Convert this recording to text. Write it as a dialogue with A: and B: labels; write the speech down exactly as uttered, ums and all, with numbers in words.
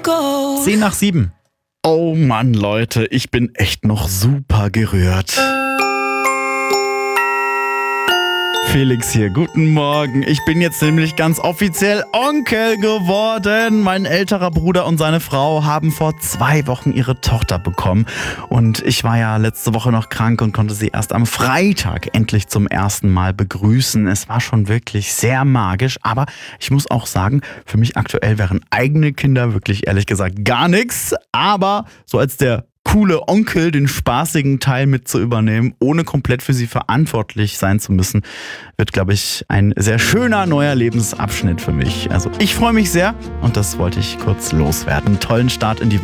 A: go.
B: Zehn nach sieben.
C: Oh Mann, Leute, ich bin echt noch super gerührt. Felix hier, guten Morgen. Ich bin jetzt nämlich ganz offiziell Onkel geworden. Mein älterer Bruder und seine Frau haben vor zwei Wochen ihre Tochter bekommen. Und ich war ja letzte Woche noch krank und konnte sie erst am Freitag endlich zum ersten Mal begrüßen. Es war schon wirklich sehr magisch, aber ich muss auch sagen, für mich aktuell wären eigene Kinder wirklich ehrlich gesagt gar nichts. Aber so als der coole Onkel den spaßigen Teil mit zu übernehmen, ohne komplett für sie verantwortlich sein zu müssen, wird, glaube ich, ein sehr schöner neuer Lebensabschnitt für mich. Also ich freue mich sehr und das wollte ich kurz loswerden. Tollen Start in die Woche.